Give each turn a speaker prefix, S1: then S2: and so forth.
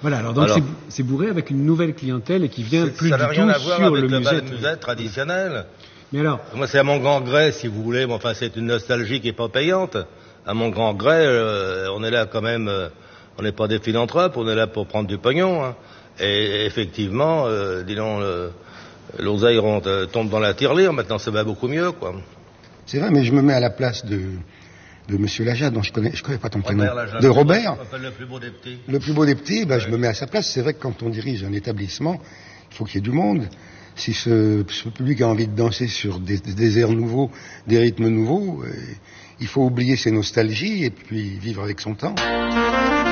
S1: Voilà, alors c'est bourré avec une nouvelle clientèle et qui vient plus du tout sur le musette. Ça n'a rien à voir avec
S2: le musette traditionnel.
S1: Mais alors...
S2: Moi, c'est à mon grand gré, si vous voulez, mais enfin, c'est une nostalgie qui n'est pas payante. À mon grand gré, on est là quand même, on n'est pas des philanthropes, on est là pour prendre du pognon. Hein. Et effectivement, disons, l'oseille tombe dans la tirelire, maintenant ça va beaucoup mieux, quoi.
S3: C'est vrai, mais je me mets à la place de Monsieur Lajade, dont je connais pas ton prénom. De Robert.
S2: Le plus beau des petits.
S3: Le plus beau des petits, je me mets à sa place. C'est vrai que quand on dirige un établissement, il faut qu'il y ait du monde. Si ce public a envie de danser sur des airs nouveaux, des rythmes nouveaux, il faut oublier ses nostalgies et puis vivre avec son temps.